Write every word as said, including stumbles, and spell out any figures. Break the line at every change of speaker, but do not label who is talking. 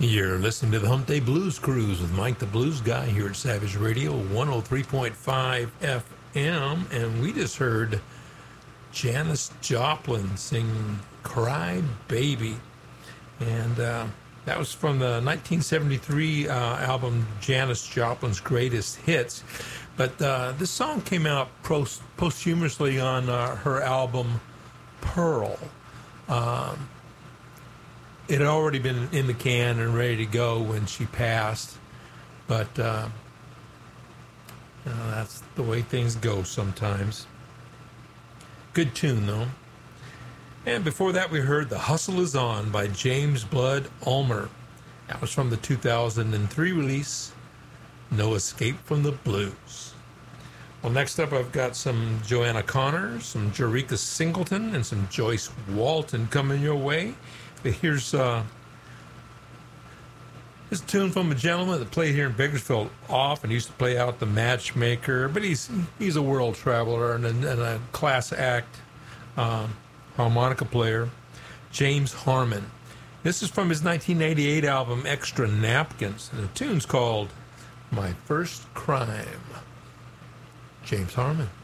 You're listening to the Hump Day Blues Cruise with Mike the Blues Guy here at Savage Radio one oh three point five F M. And we just heard Janis Joplin sing Cry Baby. And uh, that was from the nineteen seventy-three uh, album Janis Joplin's Greatest Hits. But uh, this song came out post- posthumously on uh, her album Pearl. Um, It had already been in the can and ready to go when she passed, but uh, you know, that's the way things go sometimes. Good tune, though. And before that, we heard The Hustle Is On by James Blood Ulmer. That was from the two thousand three release, No Escape from the Blues. Well, next up, I've got some Joanna Connor, some Jerrica Singleton, and some Joyce Walton coming your way. Here's uh, this tune from a gentleman that played here in Bakersfield often. He used to play out the Matchmaker, but he's he's a world traveler and a, and a class act um, harmonica player, James Harmon. This is from his nineteen eighty-eight album Extra Napkins, and the tune's called My First Crime. James Harmon.